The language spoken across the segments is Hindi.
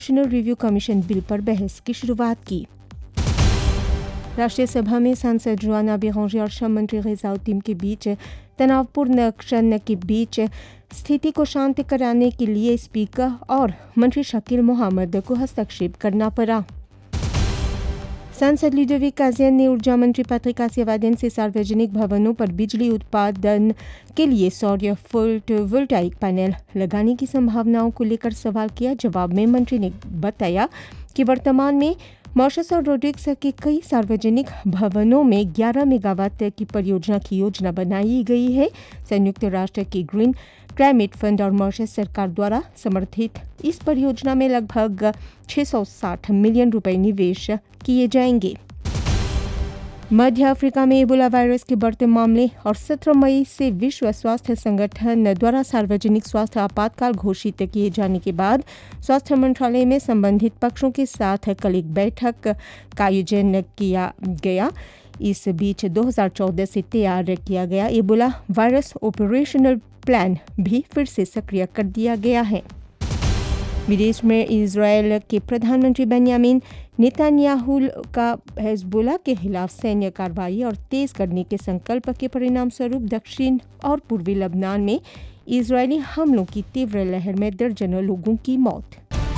नेशनल रिव्यू कमीशन बिल पर बहस की शुरुआत की। राष्ट्रीय सभा में सांसद जोआना बेरांगे और श्रम मंत्री ग़िज़ाउद्दीन के बीच तनावपूर्ण क्षण के बीच स्थिति को शांत कराने के लिए स्पीकर और मंत्री शकील मोहम्मद को हस्तक्षेप करना पड़ा। सांसद लुडोविक काज़ियन ने ऊर्जा मंत्री पैट्रिक आसियावादेन से सार्वजनिक भवनों पर बिजली उत्पादन के लिए सौर फोटोवोल्टाइक पैनल लगाने की संभावनाओं को लेकर सवाल किया। जवाब में मंत्री ने बताया कि वर्तमान में मॉरिशस और रोड्रिक्स के कई सार्वजनिक भवनों में 11 मेगावाट की परियोजना की योजना बनाई गई है। संयुक्त राष्ट्र के ग्रीन क्लाइमेट फंड और मॉरिशस सरकार द्वारा समर्थित इस परियोजना में लगभग 660 मिलियन रुपए निवेश किए जाएंगे। मध्य अफ्रीका में इबोला वायरस के बढ़ते मामले और 17 मई से विश्व स्वास्थ्य संगठन द्वारा सार्वजनिक स्वास्थ्य आपातकाल घोषित किए जाने के बाद स्वास्थ्य मंत्रालय में संबंधित पक्षों के साथ कल एक बैठक का आयोजन किया गया। इस बीच 2014 से तैयार किया गया इबोला वायरस ऑपरेशनल प्लान भी फिर से सक्रिय कर दिया गया है। विदेश में इजराइल के प्रधानमंत्री बेंयामिन नेतन्याहू का हिजबुल्लाह के खिलाफ सैन्य कार्रवाई और तेज करने के संकल्प के परिणाम स्वरूप दक्षिण और पूर्वी लबनान में इजरायली हमलों की तीव्र लहर में दर्जनों लोगों की मौत।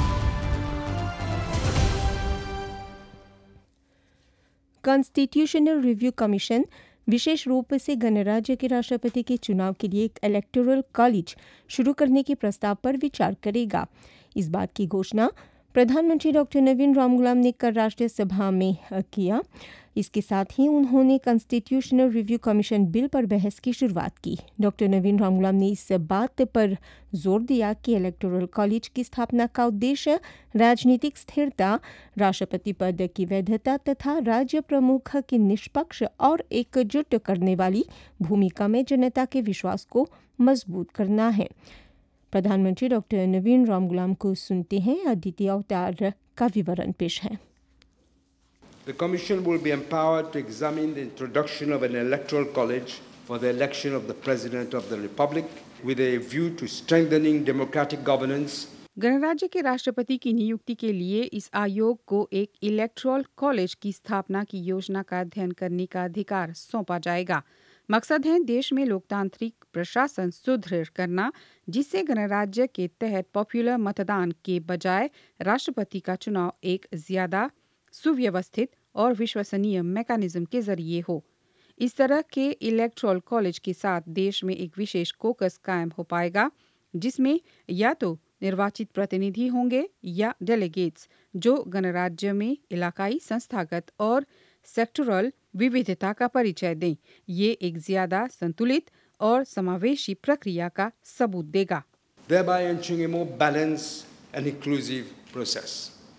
कॉन्स्टिट्यूशनल रिव्यू कमीशन विशेष रूप से गणराज्य के राष्ट्रपति के चुनाव के लिए एक इलेक्टोरल कॉलेज शुरू करने के प्रस्ताव पर विचार करेगा। इस बात की घोषणा प्रधानमंत्री डॉक्टर नवीन रामगुलाम ने कल राष्ट्रीय सभा में किया। इसके साथ ही उन्होंने कॉन्स्टिट्यूशनल रिव्यू कमीशन बिल पर बहस की शुरुआत की। डॉक्टर नवीन रामगुलाम ने इस बात पर जोर दिया कि इलेक्टोरल कॉलेज की स्थापना का उद्देश्य राजनीतिक स्थिरता, राष्ट्रपति पद की वैधता तथा राज्य प्रमुख की निष्पक्ष और एकजुट करने वाली भूमिका में जनता के विश्वास को मजबूत करना है। प्रधानमंत्री डॉक्टर नवीन रामगुलाम को सुनते हैं। अदिति अवतार का विवरण पेश है। The Commission will be empowered to examine the introduction of an electoral college for the election of the President of the Republic with a view to strengthening democratic governance. गणराज्य के राष्ट्रपति की नियुक्ति के लिए इस आयोग को एक इलेक्टोरल कॉलेज की स्थापना की योजना का अध्ययन करने का अधिकार सौंपा जाएगा। मकसद है देश में लोकतांत्रिक प्रशासन सुदृढ़ करना, जिससे गणराज्य के तहत पॉपुलर मतदान के बजाय राष्ट्रपति का चुनाव एक ज्यादा सुव्यवस्थित और विश्वसनीय मैकेनिज्म के जरिए हो। इस तरह के इलेक्टोरल कॉलेज के साथ देश में एक विशेष कोकस कायम हो पाएगा, जिसमें या तो निर्वाचित प्रतिनिधि होंगे या डेलीगेट्स, जो गणराज्य में इलाकाई, संस्थागत और सेक्टरल विविधता का परिचय दें। ये एक ज्यादा संतुलित और समावेशी प्रक्रिया का सबूत देगा, thereby ensuring a more balanced and inclusive process.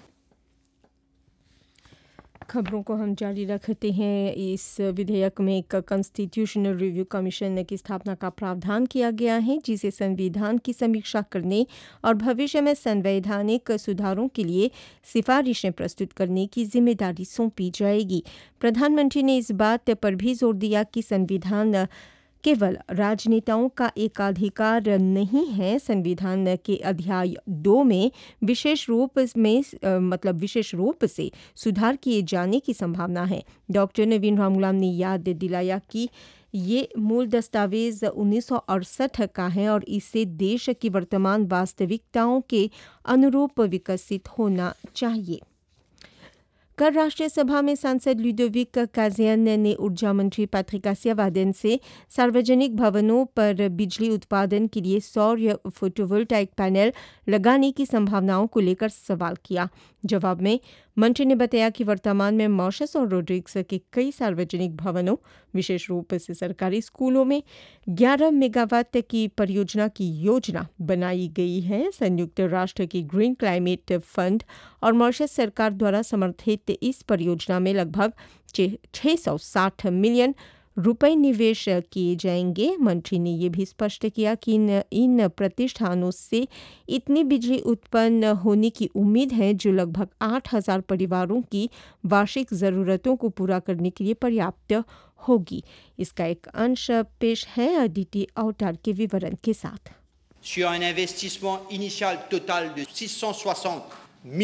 खबरों को हम जारी रखते हैं। इस विधेयक में एक कॉन्स्टिट्यूशनल रिव्यू कमीशन की स्थापना का प्रावधान किया गया है, जिसे संविधान की समीक्षा करने और भविष्य में संवैधानिक सुधारों के लिए सिफारिशें प्रस्तुत करने की जिम्मेदारी सौंपी जाएगी। प्रधानमंत्री ने इस बात पर भी जोर दिया कि संविधान केवल राजनेताओं का एकाधिकार नहीं है। संविधान के अध्याय 2 में विशेष रूप से सुधार किए जाने की संभावना है। डॉक्टर नवीन रामगुलाम ने याद दिलाया कि ये मूल दस्तावेज 1968 का है और इसे देश की वर्तमान वास्तविकताओं के अनुरूप विकसित होना चाहिए। कल राष्ट्रीय सभा में सांसद लुडोविक काज़ियन ने ऊर्जा मंत्री पैट्रिक आसियावादेन से सार्वजनिक भवनों पर बिजली उत्पादन के लिए सौर फोटोवोल्टाइक पैनल लगाने की संभावनाओं को लेकर सवाल किया। जवाब में मंत्री ने बताया कि वर्तमान में मॉरिशस और रोड्रिक्स के कई सार्वजनिक भवनों, विशेष रूप से सरकारी स्कूलों में 11 मेगावाट की परियोजना की योजना बनाई गई है। संयुक्त राष्ट्र के ग्रीन क्लाइमेट फंड और मॉरिशस सरकार द्वारा समर्थित इस परियोजना में लगभग 660 मिलियन रुपए निवेश किए जाएंगे। मंत्री ने यह भी स्पष्ट किया कि इन प्रतिष्ठानों से इतनी बिजली उत्पन्न होने की उम्मीद है जो लगभग 8,000 परिवारों की वार्षिक ज़रूरतों को पूरा करने के लिए पर्याप्त होगी। इसका एक अंश पेश है अदिति अवतार के विवरण के साथ। Sur un investissement initial total de 660